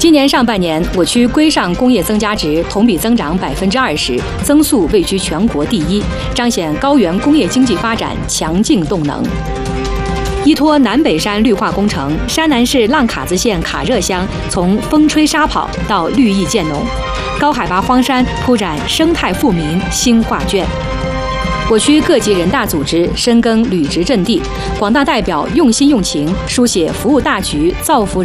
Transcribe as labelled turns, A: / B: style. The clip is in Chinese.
A: 今年上半年，我区规上工业增加值同比增长20%，增速位居全国第一，彰显高原工业经济发展强劲动能。依托南北山绿化工程，山南市浪卡子县卡热乡从风吹沙跑到绿意渐浓，高海拔荒山铺展生态富民新画卷。我区各级人大组织深耕履职阵地，广大代表用心用情，书写服务大局、造福